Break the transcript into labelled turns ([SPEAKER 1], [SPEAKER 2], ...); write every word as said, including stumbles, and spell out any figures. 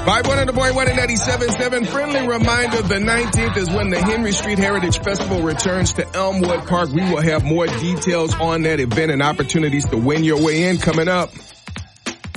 [SPEAKER 1] five one hundred point one and ninety-seven point seven. Friendly reminder, the nineteenth is when the Henry Street Heritage Festival returns to Elmwood Park. We will have more details on that event and opportunities to win your way in coming up.